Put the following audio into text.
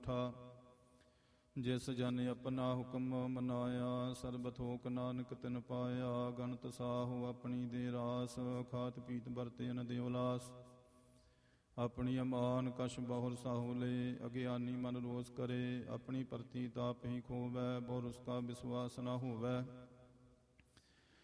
ਜਿਸ ਜਨ ਆਪਣਾ ਹੁਕਮ ਮਨਾਇਆ, ਸਰਬ ਥੋਕ ਨਾਨਕ ਤਿਨ ਪਾਇਆ। ਗਣਤ ਸਾਹੋ ਆਪਣੀ ਦੇ ਰਾਸ, ਖਾਤ ਪੀਤ ਵਰਤੇ ਅਨ ਦੇ ਉਲਾਸ। ਆਪਣੀ ਅਮਾਨ ਕਛ ਬਹੁਰ ਸਾਹੋ ਲੇ, ਅਗਿਆਨੀ ਮਨ ਰੋਸ ਕਰੇ। ਆਪਣੀ ਪ੍ਰਤੀ ਤਾਪ ਹੀ ਖੋਵੈ, ਬਹੁਰ ਉਸਕਾ ਵਿਸ਼ਵਾਸ ਨਾ ਹੋਵੈ।